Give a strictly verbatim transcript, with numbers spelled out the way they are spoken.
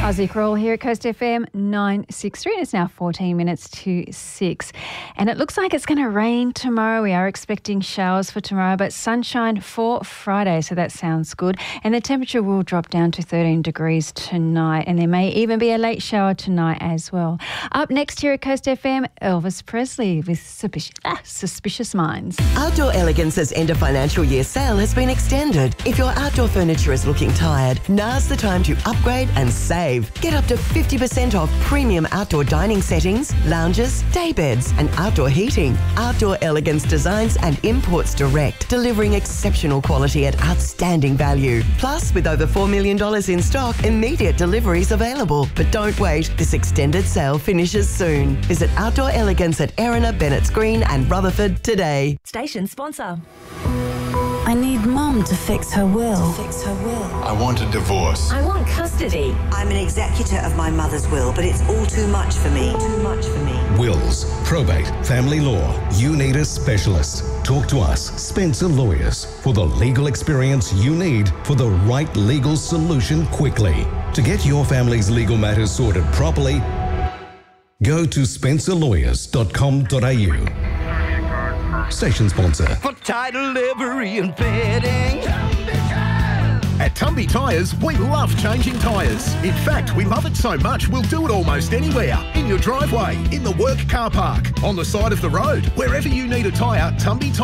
Ozzy Crawl here at Coast F M nine sixty-three, and it's now fourteen minutes to six. And it looks like it's going to rain tomorrow. We are expecting showers for tomorrow, but sunshine for Friday, so that sounds good. And the temperature will drop down to thirteen degrees tonight, and there may even be a late shower tonight as well. Up next here at Coast F M, Elvis Presley with Suspicious, ah, Suspicious Minds. Outdoor Elegance's end of financial year sale has been extended. If your outdoor furniture is looking tired, now's the time to upgrade and save. Get up to fifty percent off premium outdoor dining settings, lounges, day beds and outdoor heating. Outdoor Elegance designs and imports direct, delivering exceptional quality at outstanding value. Plus, with over four million dollars in stock, immediate deliveries available. But don't wait, this extended sale finishes soon. Visit Outdoor Elegance at Erina, Bennett's Green and Rutherford today. Station sponsor. I need Mum to fix her will. To fix her will. I want a divorce. I want custody. I'm an executor of my mother's will, but it's all too much for me. Too much for me. Wills, probate, family law. You need a specialist. Talk to us, Spencer Lawyers, for the legal experience you need for the right legal solution quickly. To get your family's legal matters sorted properly, go to spencer lawyers dot com dot a u. Station sponsor. For title, livery and fitting. At Tumby Tyres, we love changing tyres. In fact, we love it so much, we'll do it almost anywhere. In your driveway, in the work car park, on the side of the road. Wherever you need a tyre, Tumby Tyres